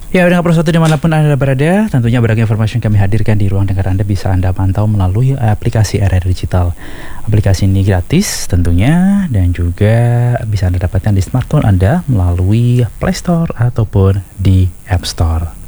Ya, dengan persatu dimanapun Anda berada, tentunya beragam informasi yang kami hadirkan di ruang dengar Anda bisa Anda pantau melalui aplikasi RRI Digital. Aplikasi ini gratis tentunya, dan juga bisa Anda dapatkan di smartphone Anda melalui Play Store ataupun di App Store.